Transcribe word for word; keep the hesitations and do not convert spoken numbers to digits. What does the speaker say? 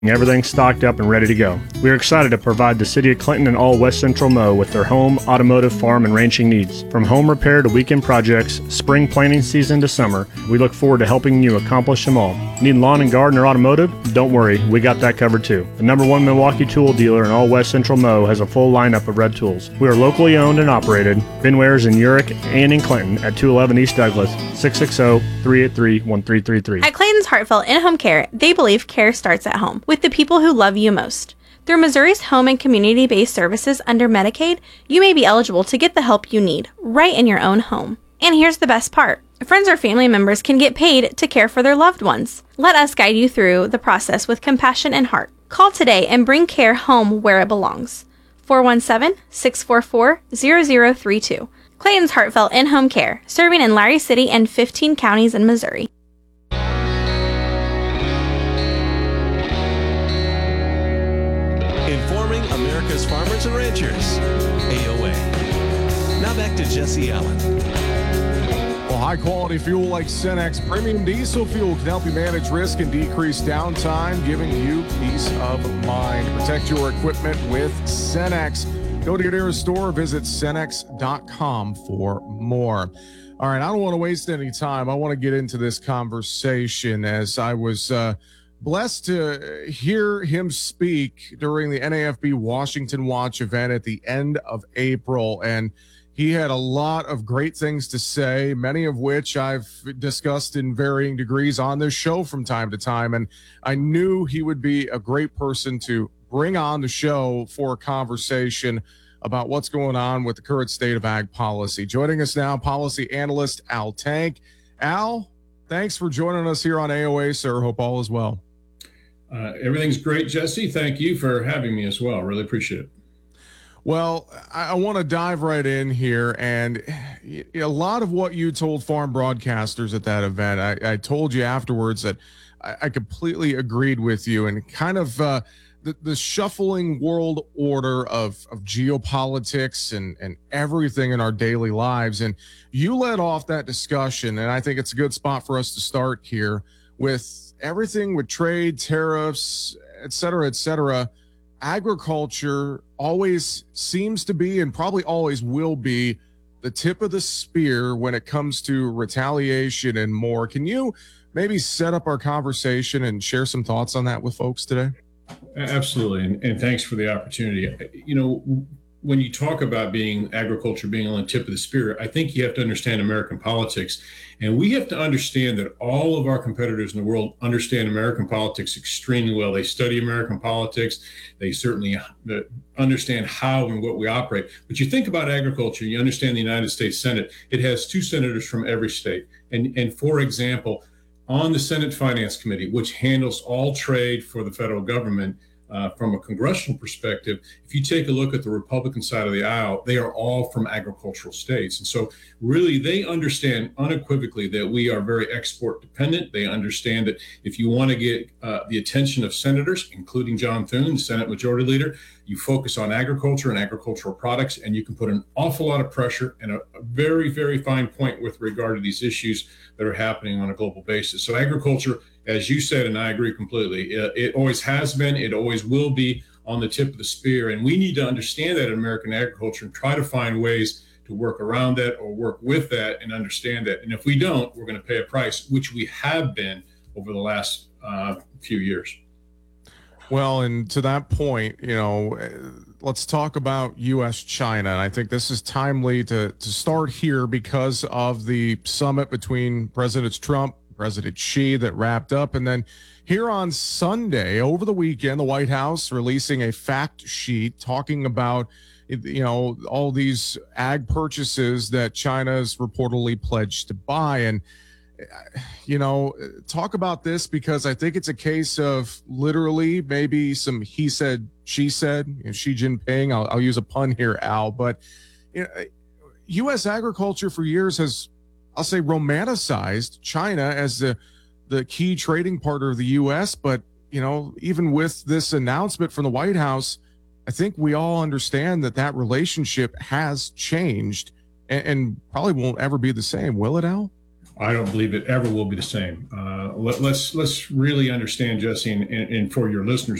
Everything's stocked up and ready to go. We are excited to provide the City of Clinton and all West Central Mo with their home, automotive, farm, and ranching needs. From home repair to weekend projects, spring planting season to summer, we look forward to helping you accomplish them all. Need lawn and garden or automotive? Don't worry, we got that covered too. The number one Milwaukee tool dealer in all West Central Mo has a full lineup of red tools. We are locally owned and operated. Binwares in Urick and in Clinton at two eleven East Douglas, six six zero, three eight three, one three three three. At Clayton's Heartfelt In-Home Care, they believe care starts at home, with the people who love you most. Through Missouri's home and community-based services under Medicaid, you may be eligible to get the help you need, right in your own home. And here's the best part. Friends or family members can get paid to care for their loved ones. Let us guide you through the process with compassion and heart. Call today and bring care home where it belongs. four one seven, six four four, zero zero three two. Clayton's Heartfelt In-Home Care, serving in Larry City and fifteen counties in Missouri. Informing America's farmers and ranchers, A O A. Now back to Jesse Allen. Well, high-quality fuel like Cenex Premium Diesel Fuel can help you manage risk and decrease downtime, giving you peace of mind. Protect your equipment with Cenex. Go to your nearest store, visit Cenex dot com for more. All right, I don't want to waste any time. I want to get into this conversation as I was uh, blessed to hear him speak during the N A F B Washington Watch event at the end of April. And he had a lot of great things to say, many of which I've discussed in varying degrees on this show from time to time. And I knew he would be a great person to bring on the show for a conversation about what's going on with the current state of ag policy. Joining us now, policy analyst Al Tank. Al, thanks for joining us here on A O A, sir. Hope all is well. Uh, everything's great, Jesse. Thank you for having me as well. Really appreciate it. Well, I, I want to dive right in here. And a lot of what you told farm broadcasters at that event, I, I told you afterwards that I, I completely agreed with you, and kind of uh, the, the shuffling world order of, of geopolitics and, and everything in our daily lives. And you led off that discussion, and I think it's a good spot for us to start here with everything with trade, tariffs, et cetera, et cetera. Agriculture always seems to be, and probably always will be, the tip of the spear when it comes to retaliation and more. Can you maybe set up our conversation and share some thoughts on that with folks today? Absolutely. And, and thanks for the opportunity. You know, when you talk about being agriculture being on the tip of the spear, I think you have to understand American politics. And we have to understand that all of our competitors in the world understand American politics extremely well. They study American politics. They certainly understand how and what we operate. But you think about agriculture, you understand the United States Senate. It has two senators from every state. And, and for example, on the Senate Finance Committee, which handles all trade for the federal government, Uh, from a congressional perspective, if you take a look at the Republican side of the aisle, they are all from agricultural states. And so really they understand unequivocally that we are very export dependent. They understand that if you want to get uh, the attention of senators, including John Thune, the Senate Majority Leader, you focus on agriculture and agricultural products, and you can put an awful lot of pressure and a, a very, very fine point with regard to these issues that are happening on a global basis. So agriculture, as you said, and I agree completely, it, it always has been, it always will be on the tip of the spear. And we need to understand that in American agriculture and try to find ways to work around that or work with that and understand that. And if we don't, we're going to pay a price, which we have been over the last uh, few years. Well, and to that point, you know, let's talk about U S China. And I think this is timely to, to start here because of the summit between President Trump, President Xi that wrapped up. And then here on Sunday, over the weekend, the White House releasing a fact sheet talking about, you know, all these ag purchases that China's reportedly pledged to buy. And, you know, talk about this because I think it's a case of literally maybe some he said, she said, you know, Xi Jinping. I'll, I'll use a pun here, Al, but you know, U S agriculture for years has, I'll say, romanticized China as the the key trading partner of the U S. But, you know, even with this announcement from the White House, I think we all understand that that relationship has changed and, and probably won't ever be the same. Will it, Al? I don't believe it ever will be the same. Uh, let, let's let's really understand, Jesse, and, and, and for your listeners